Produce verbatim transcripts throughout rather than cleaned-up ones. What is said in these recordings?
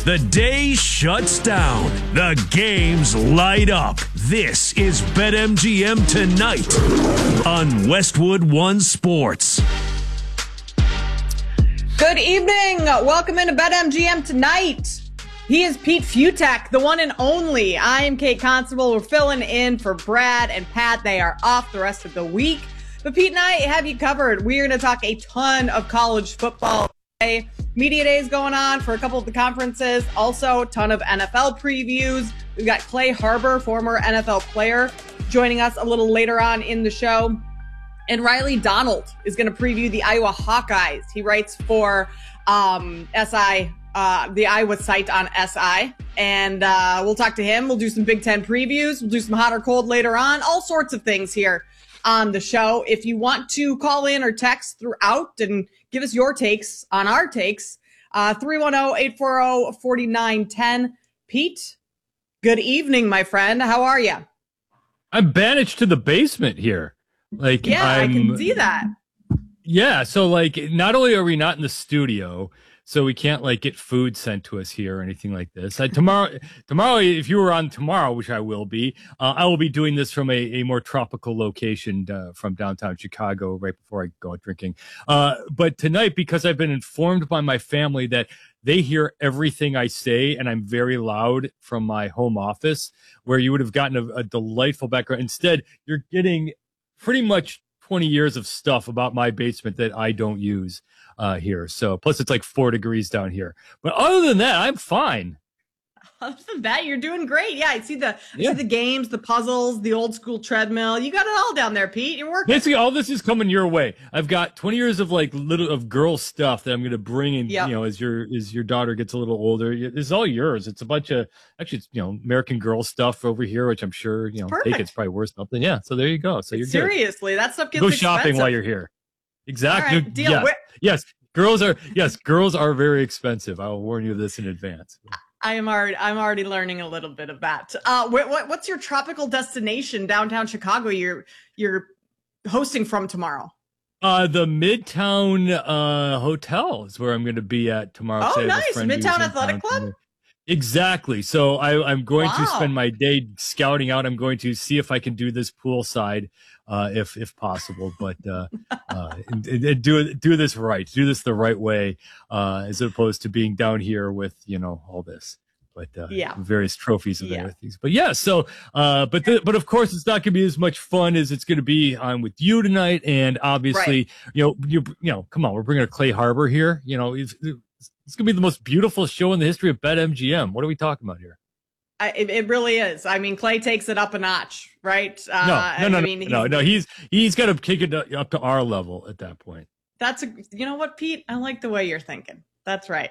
The day shuts down. The games light up. This is BetMGM Tonight on Westwood One Sports. Good evening. Welcome into BetMGM Tonight. He is Pete Fiutak, the one and only. I am Kate Constable. We're filling in for Brad and Pat. They are off the rest of the week. But Pete and I have you covered. We're going to talk a ton of college football today. Media days going on for a couple of the conferences. Also, a ton of N F L previews. We've got Clay Harbor, former N F L player, joining us a little later on in the show. And Riley Donald is going to preview the Iowa Hawkeyes. He writes for um, S I, uh, the Iowa site on S I. And uh, we'll talk to him. We'll do some Big Ten previews. We'll do some hot or cold later on. All sorts of things here on the show. If you want to call in or text throughout and give us your takes on our takes, uh, three one zero, eight four zero, four nine one zero. Pete, good evening, my friend. How are you? I'm banished to the basement here. Like, yeah, I'm, I can see that. Yeah, so like, not only are we not in the studio, so we can't like get food sent to us here or anything like this. I, tomorrow, tomorrow, if you were on tomorrow, which I will be, uh, I will be doing this from a, a more tropical location uh, from downtown Chicago right before I go out drinking. Uh, but tonight, because I've been informed by my family that they hear everything I say and I'm very loud from my home office, where you would have gotten a, a delightful background. Instead, you're getting pretty much twenty years of stuff about my basement that I don't use uh, here. So plus it's like four degrees down here. But other than that, I'm fine. Other than that, you're doing great. Yeah, I see the yeah. I see the games, the puzzles, the old school treadmill. You got it all down there, Pete. You're working. Basically, all this is coming your way. I've got twenty years of like little of girl stuff that I'm going to bring in. Yep. You know, as your as your daughter gets a little older, it's all yours. It's a bunch of actually, it's, you know, American Girl stuff over here, which I'm sure you know, take it's probably worth something. Yeah, so there you go. So you're seriously good. that stuff gets go expensive. Shopping while you're here. Exactly. Right, deal. Yes. Where- yes, girls are yes, girls are very expensive. I will warn you of this in advance. I am already. I'm already learning a little bit of that. Uh, what, what, what's your tropical destination downtown Chicago? You're you're hosting from tomorrow. Uh, the Midtown uh Hotel is where I'm going to be at tomorrow. Oh, nice, Midtown Athletic Club. Exactly. So I, I'm going wow. to spend my day scouting out. I'm going to see if I can do this poolside, uh, if if possible. But uh, uh, and, and do do this right, do this the right way, uh, as opposed to being down here with you know all this. But uh, yeah, various trophies and yeah. other things. But yeah, so uh, but the, but of course it's not going to be as much fun as it's going to be on with you tonight. And obviously, right. you know, you you know, come on, we're bringing a Clay Harbor here. You know, it's, it's going to be the most beautiful show in the history of BetMGM. What are we talking about here? I, it, it really is. I mean, Clay takes it up a notch, right? Uh, no, no, no, I mean, no, no, no. He's he's got to kick it up to our level at that point. That's a, you know what, Pete? I like the way you're thinking. That's right.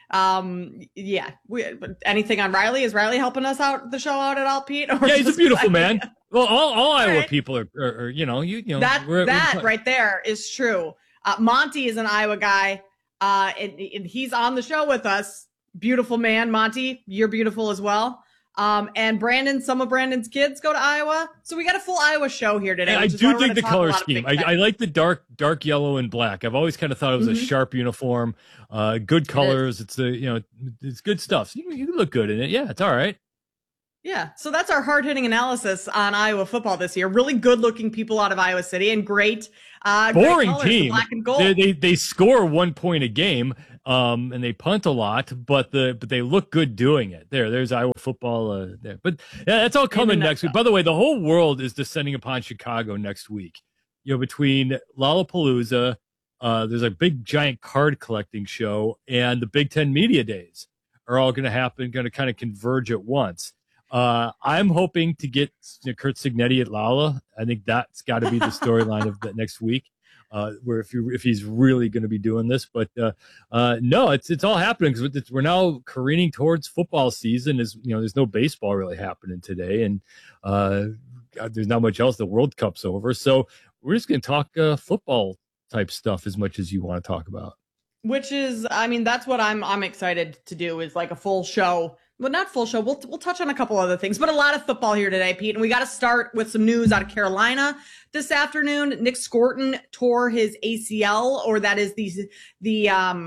Um, yeah. We, anything on Riley? Is Riley helping us out the show out at all, Pete? Or yeah, he's a beautiful Clay? man. Well, all, all Iowa right. people are, are, are, you know, you, you know, that we're, that we're, right there is true. Uh, Monty is an Iowa guy. Uh, and, and he's on the show with us. Beautiful man, Monty. You're beautiful as well. Um, and Brandon, some of Brandon's kids go to Iowa. So we got a full Iowa show here today. I do dig the color scheme. I, I like the dark, dark yellow and black. I've always kind of thought it was mm-hmm. a sharp uniform. Uh, good colors. It it's the, you know, it's good stuff. So you, you look good in it. Yeah, it's all right. Yeah. So that's our hard hitting analysis on Iowa football this year. Really good looking people out of Iowa City and great, uh, boring great colors, team. The black and gold. They, they, they score one point a game. Um, and they punt a lot, but the, but they look good doing it. There, there's Iowa football, uh, there, but yeah, that's all coming next week. By the way, the whole world is descending upon Chicago next week. You know, between Lollapalooza, uh, there's a big giant card collecting show, and the Big Ten Media Days are all going to happen, going to kind of converge at once. Uh, I'm hoping to get you know, Curt Cignetti at Lolla. I think that's got to be the storyline of the next week. Uh, where if you if he's really going to be doing this, but uh, uh, no, it's it's all happening because we're now careening towards football season. Is you know there's no baseball really happening today, and uh, God, there's not much else. The World Cup's over, so we're just going to talk uh, football type stuff as much as you want to talk about. Which is, I mean, that's what I'm I'm excited to do is like a full show. Well, not full show. We'll we'll touch on a couple other things, but a lot of football here today, Pete. And we got to start with some news out of Carolina this afternoon. Nick Scorton tore his A C L, or that is the the um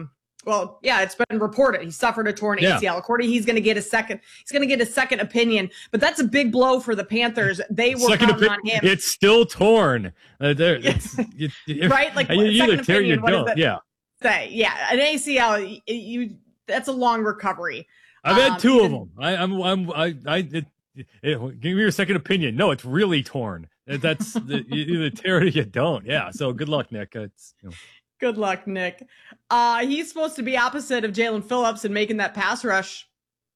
Well, yeah, it's been reported he suffered a torn yeah. A C L. According, he's going to get a second. He's going to get a second opinion, but that's a big blow for the Panthers. They were second counting opi- on him. It's still torn, uh, it's, it, it, right? Like you either tear opinion, you don't. Yeah, say yeah, an A C L. You, you that's a long recovery. I've had um, two of them. I, I'm, I'm, I, I it, it, give me your second opinion. No, it's really torn. That's the, you either tear it or you don't. Yeah. So good luck, Nick. It's, you know. Good luck, Nick. Uh, he's supposed to be opposite of Jalen Phillips and making that pass rush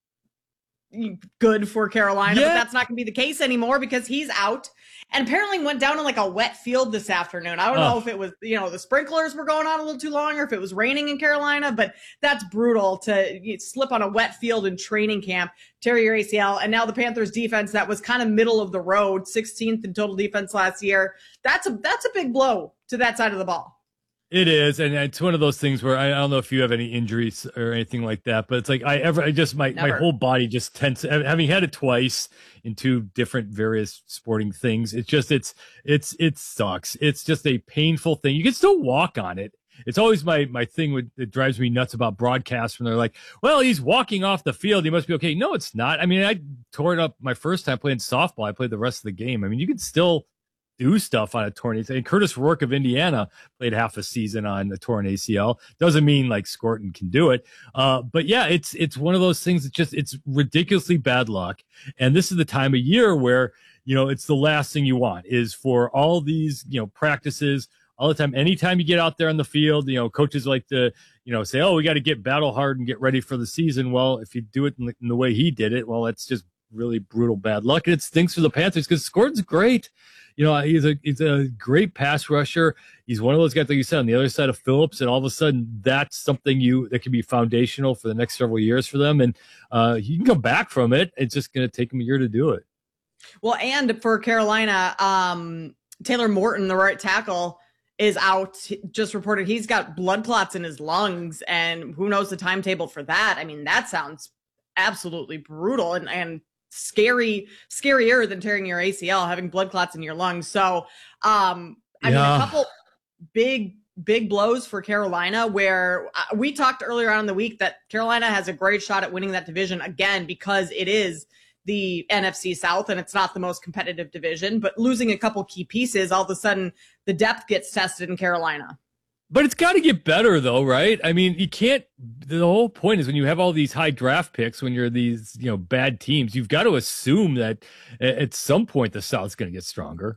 good for Carolina, yeah. but that's not going to be the case anymore because he's out. And apparently went down in like a wet field this afternoon. I don't oh. know if it was, you know, the sprinklers were going on a little too long or if it was raining in Carolina, but that's brutal to slip on a wet field in training camp, tear your A C L. And now the Panthers defense that was kind of middle of the road, sixteenth in total defense last year. That's a, that's a big blow to that side of the ball. It is, and it's one of those things where I, I don't know if you have any injuries or anything like that, but it's like I ever, I just my, my whole body just tends, having had it twice in two different various sporting things. It's just it's it's it sucks. It's just a painful thing. You can still walk on it. It's always my my thing with, that drives me nuts about broadcasts when they're like, well, he's walking off the field, he must be okay. No, it's not. I mean, I tore it up my first time playing softball. I played the rest of the game. I mean, you can still do stuff on a torn A C L. And Curtis Rourke of Indiana played half a season on a torn A C L. Doesn't mean like Scorton can do it. Uh, but yeah, it's, it's one of those things that just, it's ridiculously bad luck. And this is the time of year where, you know, it's the last thing you want is for all these, you know, practices all the time. Anytime you get out there on the field, you know, coaches like to, you know, say, oh, we got to get battle hard and get ready for the season. Well, if you do it in the, in the way he did it, well, that's just really brutal bad luck. And it stinks for the Panthers because Scorton's great. You know, he's a he's a great pass rusher. He's one of those guys, like you said, on the other side of Phillips, and all of a sudden that's something you that can be foundational for the next several years for them. And uh, he can come back from it. It's just going to take him a year to do it. Well, and for Carolina, um, Taylor Morton, the right tackle, is out. Just reported he's got blood clots in his lungs, and who knows the timetable for that. I mean, that sounds absolutely brutal and and. Scary, scarier than tearing your A C L, having blood clots in your lungs. So, um, I yeah. mean, a couple big, big blows for Carolina where uh, we talked earlier on in the week that Carolina has a great shot at winning that division again because it is the N F C South and it's not the most competitive division, but losing a couple key pieces, all of a sudden the depth gets tested in Carolina. But it's got to get better, though, right? I mean, you can't. The whole point is when you have all these high draft picks, when you're these, you know, bad teams, you've got to assume that at some point the South's going to get stronger.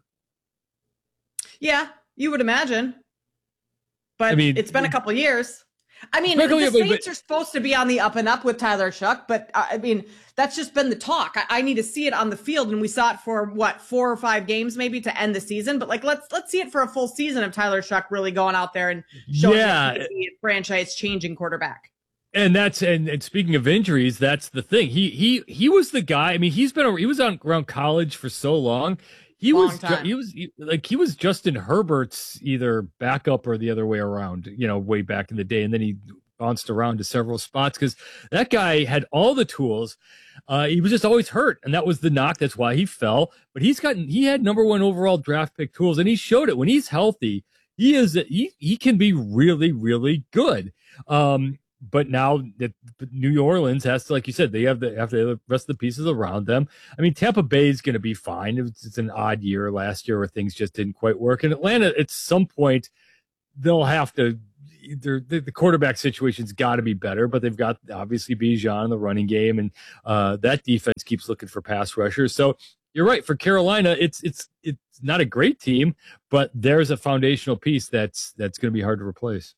Yeah, you would imagine. But I mean, it's been a couple of years. I mean, the years, Saints but, are supposed to be on the up and up with Tyler Shuck, but uh, I mean, that's just been the talk. I, I need to see it on the field, and we saw it for what four or five games maybe to end the season. But like, let's let's see it for a full season of Tyler Shuck really going out there and showing yeah. that he's a franchise changing quarterback. And that's and, and speaking of injuries, that's the thing. He he he was the guy. I mean, he's been he was on around college for so long. He Long was time. he was he, like he was Justin Herbert's either backup or the other way around. You know, way back in the day, and then he bounced around to several spots because that guy had all the tools. Uh, he was just always hurt, and that was the knock. That's why he fell. But he's gotten he had number one overall draft pick tools, and he showed it when he's healthy. He is he he can be really really good. Um, but now that New Orleans has to, like you said, they have the have the rest of the pieces around them. I mean, Tampa Bay is going to be fine. It's, it's an odd year last year where things just didn't quite work. And Atlanta, at some point, they'll have to. The, the quarterback situation's got to be better, but they've got obviously Bijan in the running game, and uh, that defense keeps looking for pass rushers. So you're right. For Carolina, it's it's it's not a great team, but there's a foundational piece that's that's going to be hard to replace.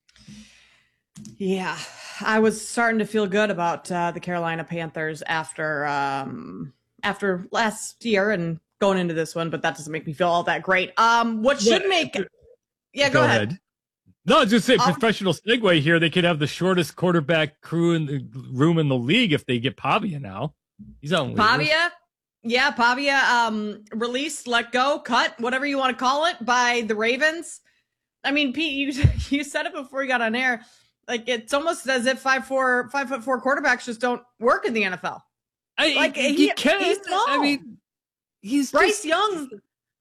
Yeah, I was starting to feel good about uh, the Carolina Panthers after um, after last year and going into this one, but that doesn't make me feel all that great. Um, what should make yeah, go, go ahead. ahead. No, I was just saying, um, professional segue here. They could have the shortest quarterback crew in the room in the league if they get Pavia now. He's on Pavia. Yeah, Pavia um, released, let go, cut, whatever you want to call it, by the Ravens. I mean, Pete, you you said it before you got on air. Like, it's almost as if five four five foot four quarterbacks just don't work in the N F L. I, like he, he, he can. He's small. I mean, he's Bryce just, Young.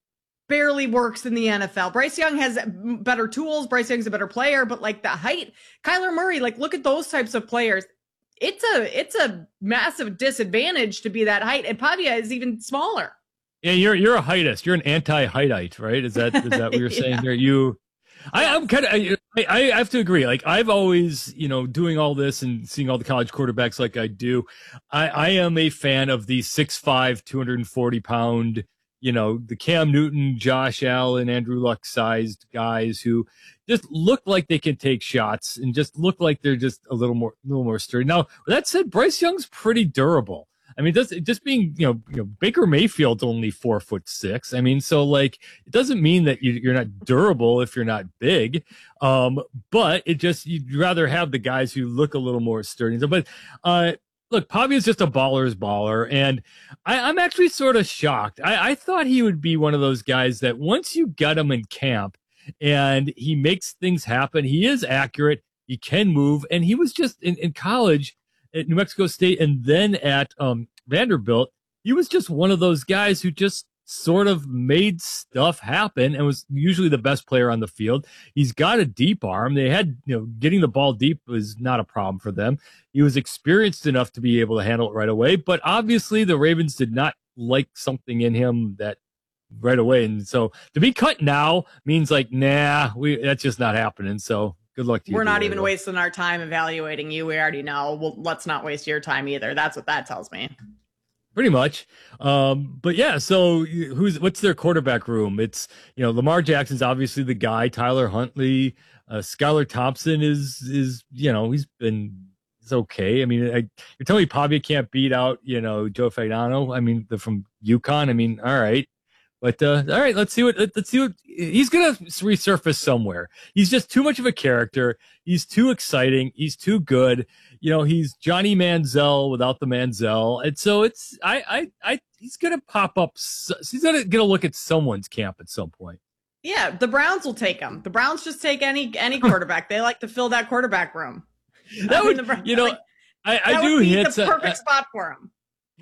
barely works in the N F L. Bryce Young has better tools. Bryce Young's a better player, but like the height, Kyler Murray, like look at those types of players. It's a it's a massive disadvantage to be that height, and Pavia is even smaller. Yeah, you're you're a heightist. You're an anti-heightite, right? Is that is that what you're saying yeah. here? You, I, I'm kind of I, I have to agree. Like I've always, you know, doing all this and seeing all the college quarterbacks like I do, I, I am a fan of the six five, two hundred forty pound, you know, the Cam Newton, Josh Allen, Andrew Luck sized guys who just look like they can take shots and just look like they're just a little more, a little more sturdy. Now, that said, Bryce Young's pretty durable. I mean, just, just being, you know, you know, Baker Mayfield's only four foot six. I mean, so like, it doesn't mean that you, you're not durable if you're not big. Um, but it just, you'd rather have the guys who look a little more sturdy. But, uh, look, Pavia is just a baller's baller. And I, I'm actually sort of shocked. I, I thought he would be one of those guys that once you get him in camp and he makes things happen, he is accurate, he can move. And he was just in, in college at New Mexico State and then at um, Vanderbilt, he was just one of those guys who just sort of made stuff happen and was usually the best player on the field. He's got a deep arm. They had, you know, getting the ball deep was not a problem for them. He was experienced enough to be able to handle it right away, but obviously the Ravens did not like something in him that right away. And so to be cut now means like, nah, we that's just not happening. So good luck to you. We're not even wasting our time evaluating you. We already know. Well, let's not waste your time either. That's what that tells me. Pretty much. Um, but yeah, so who's what's their quarterback room? It's, you know, Lamar Jackson's obviously the guy. Tyler Huntley, uh, Skylar Thompson is, is, you know, he's been, it's okay. I mean, I, you're telling me Pavia can't beat out, you know, Joe Fagnano. I mean, the, from UConn. I mean, all right. But, uh, all right, let's see what, let's see what, he's going to resurface somewhere. He's just too much of a character. He's too exciting. He's too good. You know, he's Johnny Manziel without the Manziel. And so it's, I, I, I, he's going to pop up. He's going to get a look at someone's camp at some point. Yeah. The Browns will take him. The Browns just take any, any quarterback. They like to fill that quarterback room. That I would, mean, the, you know, like, I, I that do would be hits. the perfect uh, spot for him.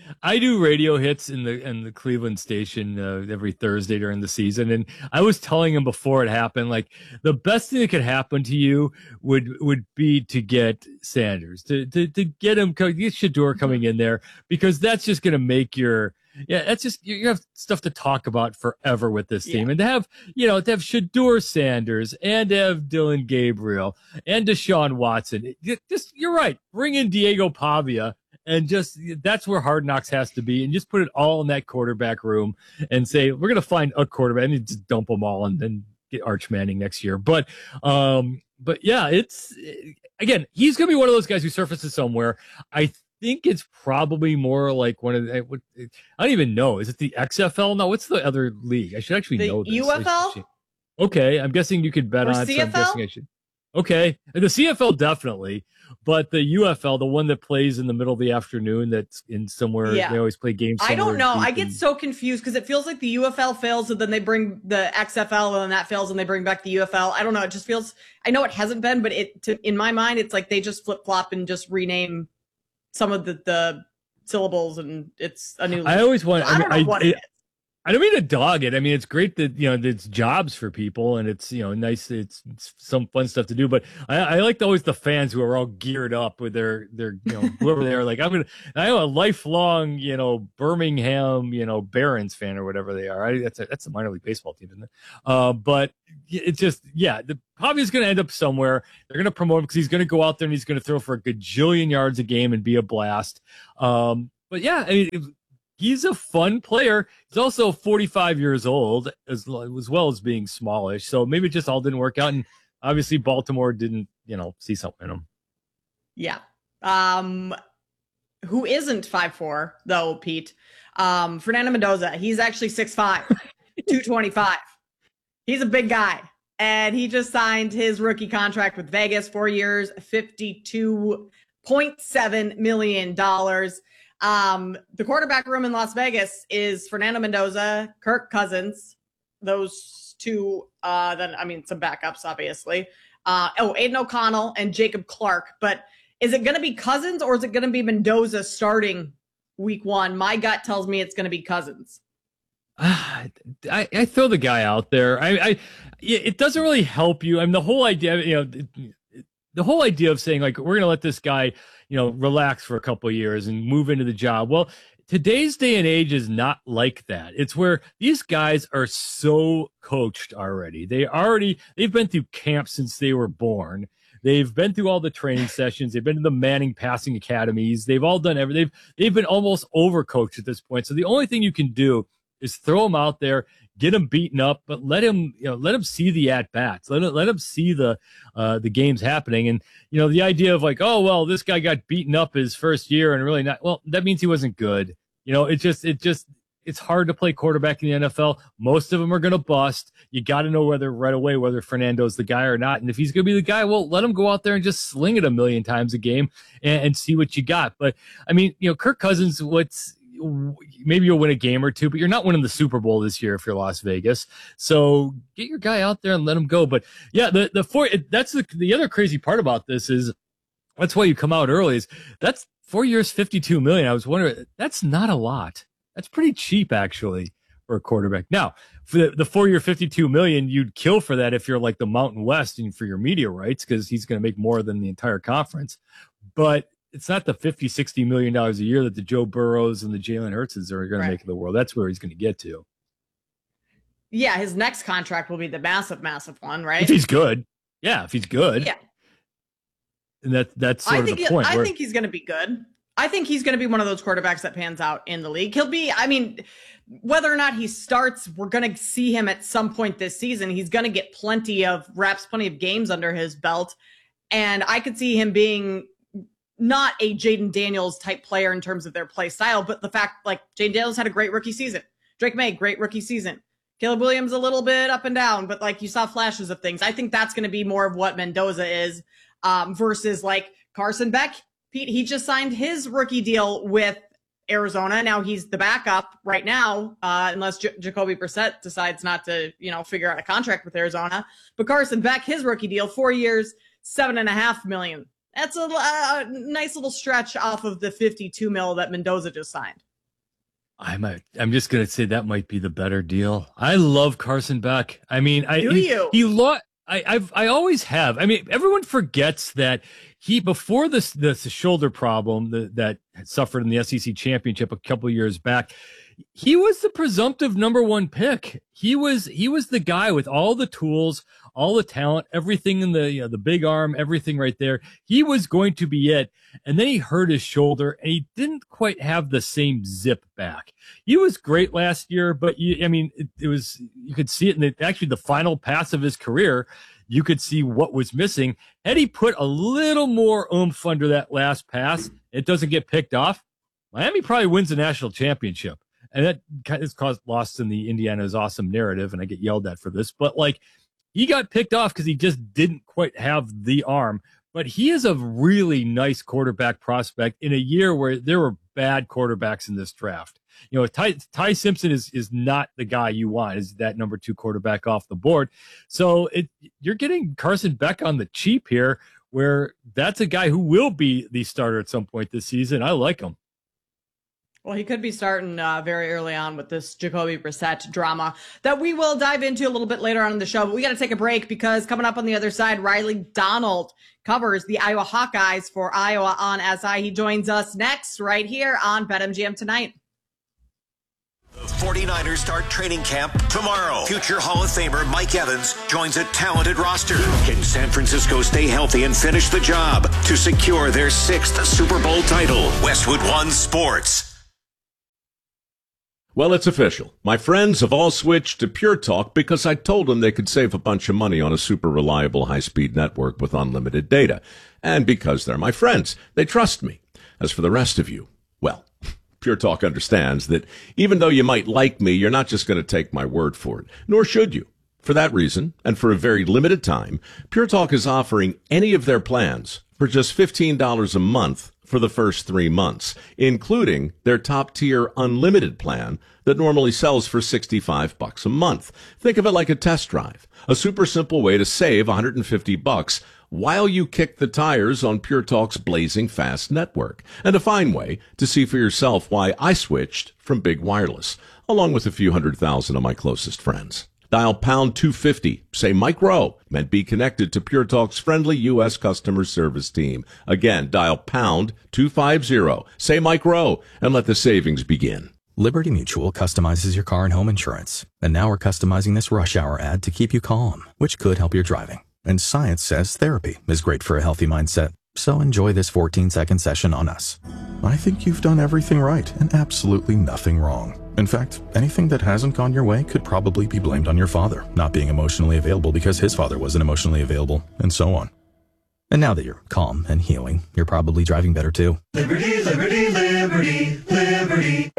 I do radio hits in the in the Cleveland station uh, every Thursday during the season, and I was telling him before it happened, like the best thing that could happen to you would would be to get Sanders, to to to get him, get Shedeur coming in there, because that's just going to make your yeah, that's just you have stuff to talk about forever with this team, yeah. And to have you know to have Shedeur Sanders and to have Dylan Gabriel and Deshaun Watson, just you're right, bring in Diego Pavia. And just that's where Hard Knocks has to be, and just put it all in that quarterback room and say we're going to find a quarterback and just dump them all and then get Arch Manning next year. But, um, but yeah, it's again he's going to be one of those guys who surfaces somewhere. I think it's probably more like one of the, I don't even know. Is it the X F L? No, what's the other league? I should actually the know this. U F L. Okay, I'm guessing you could bet or on it. C F L? So I'm guessing I should. Okay, the C F L definitely, but the U F L, the one that plays in the middle of the afternoon, that's in somewhere. Yeah. They always play games. I don't know. I get and, so confused because it feels like the U F L fails and then they bring the X F L and then that fails and they bring back the U F L. I don't know. It just feels. I know it hasn't been, but it to, in my mind, it's like they just flip flop and just rename some of the, the syllables and it's a new. I always want. I don't I, know what I, it is. I don't mean to dog it. I mean, it's great that, you know, it's jobs for people and it's, you know, nice. It's, it's some fun stuff to do, but I, I like always the fans who are all geared up with their, their, you know, whoever they are. Like, I'm going to, I am a lifelong, you know, Birmingham, you know, Barons fan or whatever they are. I, that's a, that's a minor league baseball team, isn't it? Uh, but it's just, yeah, the Pavia's going to end up somewhere. They're going to promote him because he's going to go out there and he's going to throw for a gajillion yards a game and be a blast. Um, but yeah, I mean, it, he's a fun player. He's also forty-five years old, as, as well as being smallish. So maybe it just all didn't work out. And obviously Baltimore didn't, you know, see something in him. Yeah. Um, who isn't five four, though, Pete? Um, Fernando Mendoza. He's actually six five, two twenty-five. He's a big guy. And he just signed his rookie contract with Vegas, four years, fifty-two point seven million dollars. Um, the quarterback room in Las Vegas is Fernando Mendoza, Kirk Cousins, those two, uh, then, I mean, some backups, obviously. Uh, oh, Aiden O'Connell and Jacob Clark. But is it going to be Cousins or is it going to be Mendoza starting week one? My gut tells me it's going to be Cousins. I, I throw the guy out there. I, I, it doesn't really help you. I mean, the whole idea, you know, the whole idea of saying like, we're going to let this guy, you know, relax for a couple of years and move into the job. Well, today's day and age is not like that. It's where these guys are so coached already. They already, they've been through camp since they were born. They've been through all the training sessions. They've been to the Manning passing academies. They've all done everything. They've, they've been almost overcoached at this point. So the only thing you can do is throw him out there, get him beaten up, but let him, you know, let him see the at bats. Let him, let him see the, uh, the games happening. And, you know, the idea of like, oh, well, this guy got beaten up his first year and really not, well, that means he wasn't good. You know, it just, it just, it's hard to play quarterback in the N F L. Most of them are going to bust. You got to know whether right away, whether Fernando's the guy or not. And if he's going to be the guy, well, let him go out there and just sling it a million times a game and, and see what you got. But I mean, you know, Kirk Cousins, what's, maybe you'll win a game or two, but you're not winning the Super Bowl this year if you're Las Vegas. So get your guy out there and let him go. But yeah, the, the four, that's the, the other crazy part about this is that's why you come out early is that's four years, fifty-two million. I was wondering, that's not a lot. That's pretty cheap actually for a quarterback. Now for the, the four year, fifty-two million, you'd kill for that if you're like the Mountain West and for your media rights, because he's going to make more than the entire conference. But it's not the fifty, sixty million dollars a year that the Joe Burrows and the Jalen Hurtses are going right. to make in the world. That's where he's going to get to. Yeah. His next contract will be the massive, massive one, right? If he's good. Yeah. If he's good. Yeah. And that, that's sort I of think the point. I where, think he's going to be good. I think he's going to be one of those quarterbacks that pans out in the league. He'll be, I mean, whether or not he starts, we're going to see him at some point this season. He's going to get plenty of reps, plenty of games under his belt. And I could see him being not a Jaden Daniels type player in terms of their play style, but the fact like Jaden Daniels had a great rookie season. Drake May, great rookie season. Caleb Williams, a little bit up and down, but like you saw flashes of things. I think that's going to be more of what Mendoza is um, versus like Carson Beck. Pete, he just signed his rookie deal with Arizona. Now he's the backup right now, uh, unless J- Jacoby Brissett decides not to, you know, figure out a contract with Arizona. But Carson Beck, his rookie deal, four years, seven and a half million. That's a, a nice little stretch off of the fifty-two mil that Mendoza just signed. I might, I'm just going to say that might be the better deal. I love Carson Beck. I mean, I, Do he, you? he lo- I, I've, I always have. I mean, everyone forgets that he, before this, this shoulder problem that, that had suffered in the S E C championship a couple of years back, he was the presumptive number one pick. He was, he was the guy with all the tools, all the talent, everything in the, you know, the big arm, everything right there. He was going to be it. And then he hurt his shoulder and he didn't quite have the same zip back. He was great last year, but you, I mean, it, it was, you could see it in the, actually the final pass of his career. You could see what was missing. Had he put a little more oomph under that last pass, it doesn't get picked off. Miami probably wins the national championship. And that is caused lost in the Indiana's awesome narrative. And I get yelled at for this, but like he got picked off because he just didn't quite have the arm. But he is a really nice quarterback prospect in a year where there were bad quarterbacks in this draft. You know, Ty, Ty Simpson is is not the guy you want, is that number two quarterback off the board. So it, you're getting Carson Beck on the cheap here, where that's a guy who will be the starter at some point this season. I like him. Well, he could be starting uh, very early on with this Jacoby Brissett drama that we will dive into a little bit later on in the show. But we got to take a break because coming up on the other side, Riley Donald covers the Iowa Hawkeyes for Iowa on S I. He joins us next right here on BetMGM Tonight. The 49ers start training camp tomorrow. Future Hall of Famer Mike Evans joins a talented roster. Can San Francisco stay healthy and finish the job to secure their sixth Super Bowl title? Westwood One Sports. Well, it's official. My friends have all switched to Pure Talk because I told them they could save a bunch of money on a super reliable high-speed network with unlimited data. And because they're my friends, they trust me. As for the rest of you, well, Pure Talk understands that even though you might like me, you're not just going to take my word for it, nor should you. For that reason, and for a very limited time, Pure Talk is offering any of their plans for just fifteen dollars a month for the first three months, including their top-tier unlimited plan that normally sells for sixty-five bucks a month. Think of it like a test drive, a super simple way to save one hundred fifty bucks while you kick the tires on Pure Talk's blazing fast network, and a fine way to see for yourself why I switched from Big Wireless, along with a few hundred thousand of my closest friends. Dial pound two fifty, say Mike Rowe, and be connected to Pure Talk's friendly U S customer service team. Again, dial pound two fifty, say Mike Rowe, and let the savings begin. Liberty Mutual customizes your car and home insurance. And now we're customizing this rush hour ad to keep you calm, which could help your driving. And science says therapy is great for a healthy mindset. So enjoy this fourteen second session on us. I think you've done everything right and absolutely nothing wrong. In fact, anything that hasn't gone your way could probably be blamed on your father not being emotionally available because his father wasn't emotionally available, and so on. And now that you're calm and healing, you're probably driving better too. Liberty, liberty, liberty, liberty.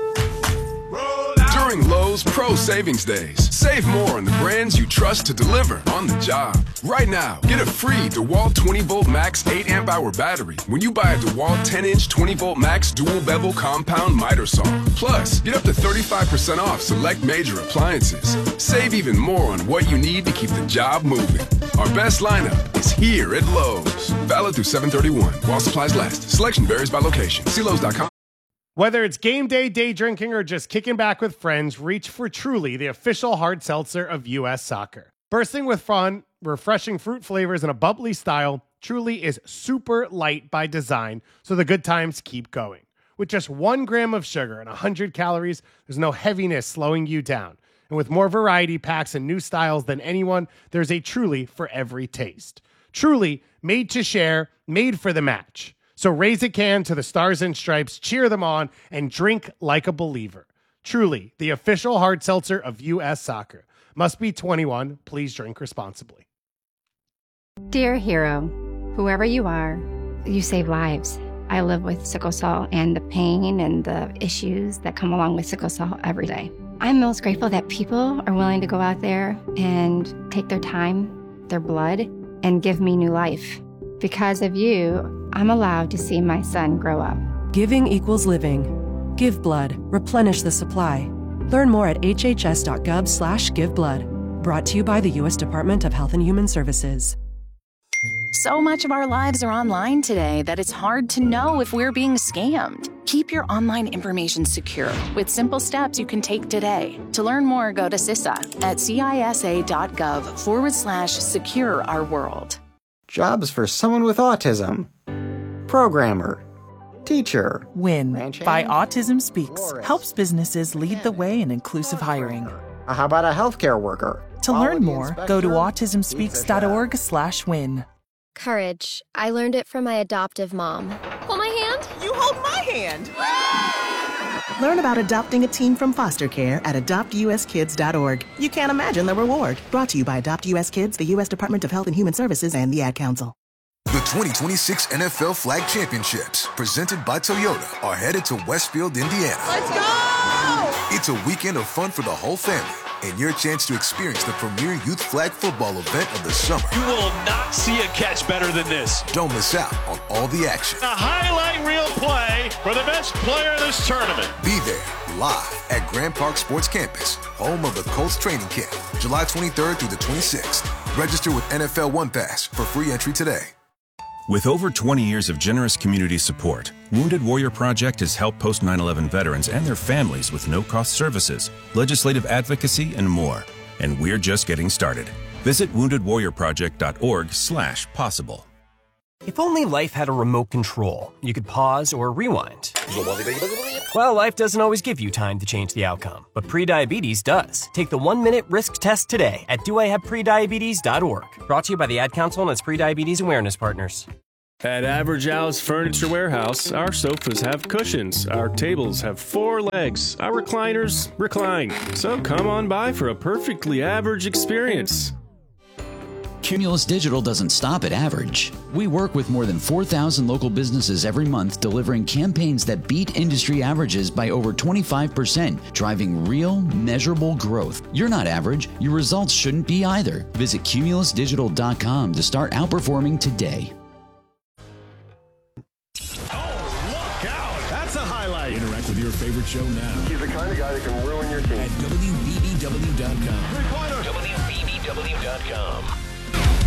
During Lowe's Pro Savings Days, save more on the brands you trust to deliver on the job. Right now, get a free DeWalt twenty volt max eight amp hour battery when you buy a DeWalt ten inch twenty volt max dual bevel compound miter saw. Plus, get up to thirty-five percent off select major appliances. Save even more on what you need to keep the job moving. Our best lineup is here at Lowe's. Valid through seven thirty-one while supplies last. Selection varies by location. See Lowe's dot com. Whether it's game day, day drinking, or just kicking back with friends, reach for Truly, the official hard seltzer of U S Soccer. Bursting with fun, refreshing fruit flavors, and a bubbly style, Truly is super light by design, so the good times keep going. With just one gram of sugar and one hundred calories, there's no heaviness slowing you down. And with more variety packs and new styles than anyone, there's a Truly for every taste. Truly, made to share, made for the match. So raise a can to the Stars and Stripes, cheer them on, and drink like a believer. Truly, the official hard seltzer of U S Soccer. Must be twenty-one. Please drink responsibly. Dear hero, whoever you are, you save lives. I live with sickle cell and the pain and the issues that come along with sickle cell every day. I'm most grateful that people are willing to go out there and take their time, their blood, and give me new life. Because of you, I'm allowed to see my son grow up. Giving equals living. Give blood. Replenish the supply. Learn more at hhs.gov slash giveblood. Brought to you by the U S Department of Health and Human Services. So much of our lives are online today that it's hard to know if we're being scammed. Keep your online information secure with simple steps you can take today. To learn more, go to CISA at cisa.gov forward slash secure our world. Jobs for someone with autism. Programmer. Teacher. WIN by Autism Speaks helps businesses lead the way in inclusive hiring. How about a healthcare worker? To learn more, go to autism speaks dot org slash win. Courage. I learned it from my adoptive mom. Hold my hand. You hold my hand. Learn about adopting a teen from foster care at adopt u s kids dot org. You can't imagine the reward. Brought to you by Adopt U S Kids, the U S Department of Health and Human Services, and the Ad Council. The twenty twenty-six N F L Flag Championships, presented by Toyota, are headed to Westfield, Indiana. Let's go! It's a weekend of fun for the whole family, and your chance to experience the premier youth flag football event of the summer. You will not see a catch better than this. Don't miss out on all the action. A highlight reel play for the best player of this tournament. Be there, live at Grand Park Sports Campus, home of the Colts training camp, July twenty-third through the twenty-sixth. Register with N F L One Pass for free entry today. With over twenty years of generous community support, Wounded Warrior Project has helped post nine eleven veterans and their families with no-cost services, legislative advocacy, and more. And we're just getting started. Visit wounded warrior project dot org slash possible. If only life had a remote control, you could pause or rewind. Well, life doesn't always give you time to change the outcome, but prediabetes does. Take the one-minute risk test today at do I have prediabetes dot org. Brought to you by the Ad Council and its prediabetes awareness partners. At Average Al's Furniture Warehouse, our sofas have cushions, our tables have four legs, our recliners recline. So come on by for a perfectly average experience. Cumulus Digital doesn't stop at average. We work with more than four thousand local businesses every month, delivering campaigns that beat industry averages by over twenty-five percent, driving real, measurable growth. You're not average. Your results shouldn't be either. Visit cumulus digital dot com to start outperforming today. Oh, look out! That's a highlight. Interact with your favorite show now. He's the kind of guy that can ruin your team. At W B B W dot com. Three-pointer. W B B W dot com.